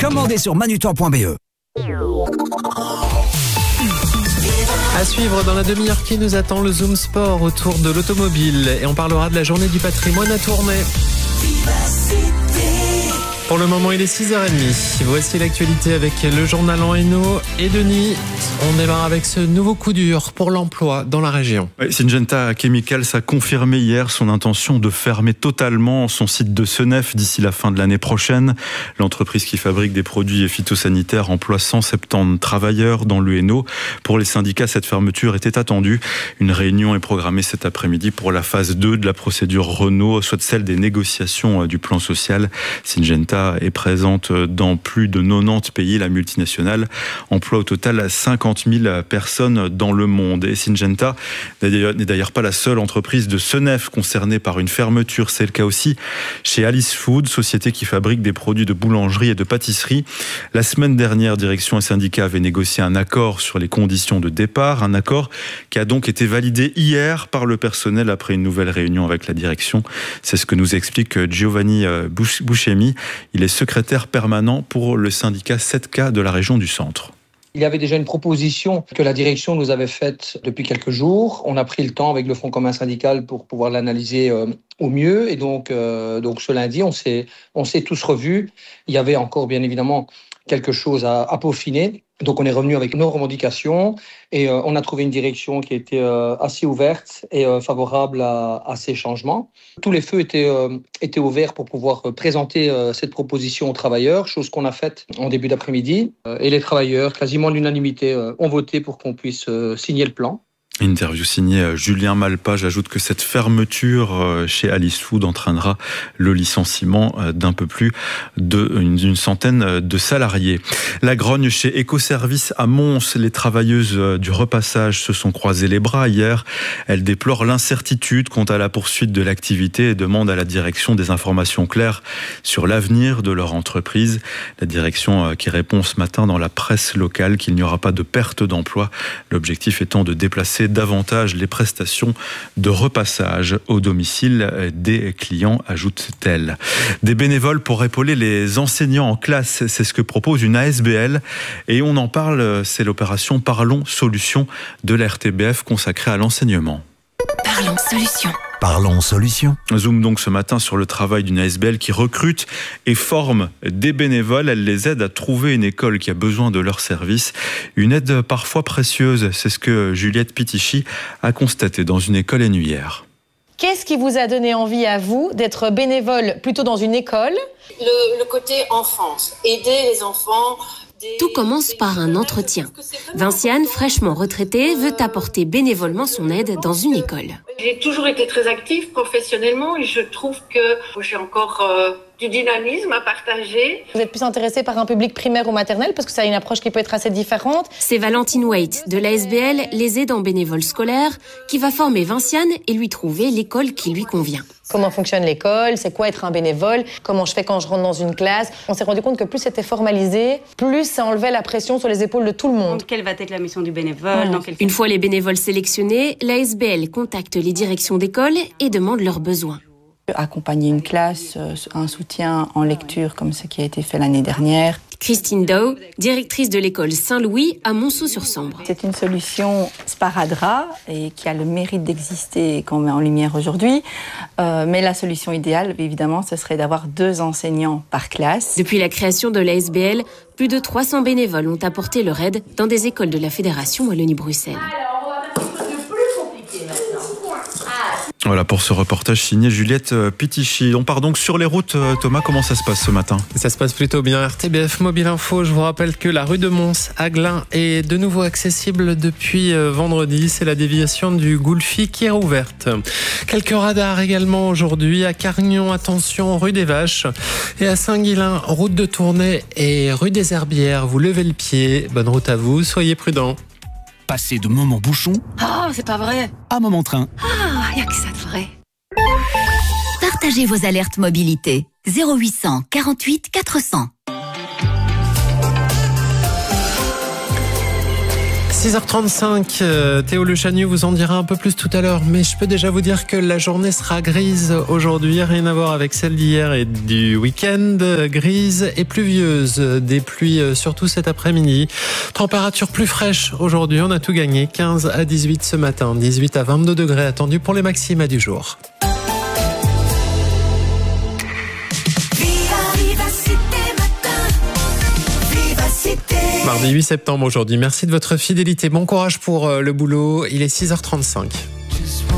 Commandez sur manutan.be. À suivre dans la demi-heure qui nous attend, le Zoom Sport autour de l'automobile. Et on parlera de la journée du patrimoine à Tournai. Pour le moment, il est 6h30. Voici l'actualité avec le journal en Hainaut et Denis. On démarre avec ce nouveau coup dur pour l'emploi dans la région. Syngenta Chemicals a confirmé hier son intention de fermer totalement son site de Senef d'ici la fin de l'année prochaine. L'entreprise qui fabrique des produits phytosanitaires emploie 170 travailleurs dans le Hainaut. Pour les syndicats, cette fermeture était attendue. Une réunion est programmée cet après-midi pour la phase 2 de la procédure Renault, soit celle des négociations du plan social. Syngenta est présente dans plus de 90 pays. La multinationale emploie au total 50 000 personnes dans le monde. Et Syngenta n'est d'ailleurs pas la seule entreprise de Senef concernée par une fermeture. C'est le cas aussi chez Alice Food, société qui fabrique des produits de boulangerie et de pâtisserie. La semaine dernière, direction et syndicats avaient négocié un accord sur les conditions de départ. Un accord qui a donc été validé hier par le personnel après une nouvelle réunion avec la direction. C'est ce que nous explique Giovanni Buscemi. Il est secrétaire permanent pour le syndicat 7K de la région du Centre. Il y avait déjà une proposition que la direction nous avait faite depuis quelques jours. On a pris le temps avec le Front commun syndical pour pouvoir l'analyser au mieux. Et donc ce lundi, on s'est tous revus. Il y avait encore bien évidemment quelque chose à peaufiner. Donc on est revenu avec nos revendications et on a trouvé une direction qui était assez ouverte et favorable à ces changements. Tous les feux étaient ouverts pour pouvoir présenter cette proposition aux travailleurs, chose qu'on a faite en début d'après-midi. Et les travailleurs, quasiment à l'unanimité, ont voté pour qu'on puisse signer le plan. Interview signée Julien Malpa. J'ajoute que cette fermeture chez Alice Food entraînera le licenciement d'un peu plus d'une centaine de salariés. La grogne chez Ecoservice à Mons. Les travailleuses du repassage se sont croisées les bras hier. Elles déplorent l'incertitude quant à la poursuite de l'activité et demandent à la direction des informations claires sur l'avenir de leur entreprise. La direction qui répond ce matin dans la presse locale qu'il n'y aura pas de perte d'emploi. L'objectif étant de déplacer davantage les prestations de repassage au domicile des clients, ajoute-t-elle. Des bénévoles pour épauler les enseignants en classe, c'est ce que propose une ASBL et on en parle, c'est l'opération Parlons Solutions de la RTBF consacrée à l'enseignement. Parlons Solutions. Parlons Solutions. Zoom donc ce matin sur le travail d'une ASBL qui recrute et forme des bénévoles. Elle les aide à trouver une école qui a besoin de leurs services. Une aide parfois précieuse, c'est ce que Juliette Pitichy a constaté dans une école hainauière. Qu'est-ce qui vous a donné envie à vous d'être bénévole plutôt dans une école ? Le côté enfance, aider les enfants. Tout commence par un entretien. Vinciane, fraîchement retraitée, veut apporter bénévolement son aide dans une école. J'ai toujours été très active professionnellement et je trouve que j'ai encore du dynamisme à partager. Vous êtes plus intéressé par un public primaire ou maternel parce que ça a une approche qui peut être assez différente. C'est Valentine Waite de l'ASBL, les aidants bénévoles scolaires, qui va former Vinciane et lui trouver l'école qui lui convient. Comment fonctionne l'école, c'est quoi être un bénévole, comment je fais quand je rentre dans une classe. On s'est rendu compte que plus c'était formalisé, plus ça enlevait la pression sur les épaules de tout le monde. Quelle va être la mission du bénévole Une fois les bénévoles sélectionnés, l'ASBL contacte les directions d'école et demande leurs besoins. Accompagner une classe, un soutien en lecture comme ce qui a été fait l'année dernière. Christine Dow, directrice de l'école Saint-Louis à Monceau-sur-Sambre. C'est une solution sparadrap et qui a le mérite d'exister et qu'on met en lumière aujourd'hui. Mais la solution idéale, évidemment, ce serait d'avoir 2 enseignants par classe. Depuis la création de l'ASBL, plus de 300 bénévoles ont apporté leur aide dans des écoles de la Fédération Wallonie-Bruxelles. Voilà pour ce reportage signé Juliette Pitichy. On part donc sur les routes. Thomas, comment ça se passe ce matin ? Ça se passe plutôt bien. RTBF Mobile Info, je vous rappelle que la rue de Mons à Glun est de nouveau accessible depuis vendredi. C'est la déviation du Goulfi qui est rouverte. Quelques radars également aujourd'hui à Carignon, attention, rue des Vaches. Et à Saint-Guilain, route de Tournai et rue des Herbières. Vous levez le pied. Bonne route à vous, soyez prudents. Passez de moment bouchon c'est pas vrai. à moment train. Y a que ça de vrai. Partagez vos alertes mobilité. 0800 48 400. 6h35, Théo Le Chagnou vous en dira un peu plus tout à l'heure, mais je peux déjà vous dire que la journée sera grise aujourd'hui, rien à voir avec celle d'hier et du week-end, grise et pluvieuse, des pluies surtout cet après-midi. Température plus fraîche aujourd'hui, on a tout gagné, 15 à 18 ce matin, 18 à 22 degrés attendus pour les maxima du jour. Mardi 8 septembre aujourd'hui. Merci de votre fidélité. Bon courage pour le boulot. Il est 6h35.